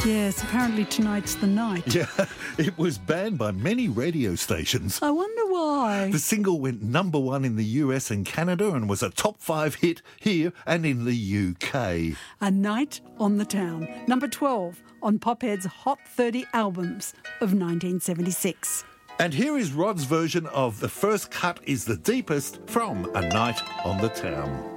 Yes, apparently tonight's the night. Yeah, it was banned by many radio stations. I wonder why. The single went number 1 in the US and Canada and was a top 5 hit here and in the UK. A Night on the Town, number 12 on Pophead's Hot 30 albums of 1976. And here is Rod's version of The First Cut is the Deepest from A Night on the Town.